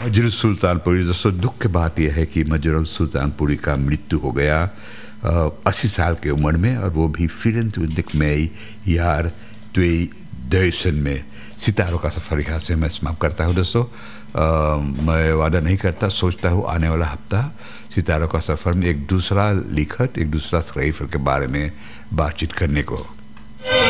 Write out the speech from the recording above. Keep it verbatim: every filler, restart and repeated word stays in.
मजरूल सुल्तानपुरी। दोस्तों दुख की बात यह है कि मजरूल सुल्तानपुरी का मृत्यु हो गया अस्सी साल की उम्र में, और वो भी फिरंत मई यार त्वे दर्शन में। सितारों का सफ़र यहाँ से मैं समाप्त करता हूँ दोस्तों। आ, मैं वादा नहीं करता, सोचता हूँ आने वाला हफ्ता सितारों का सफ़र में एक दूसरा लिखत, एक दूसरा स्क्राइफर के बारे में बातचीत करने को।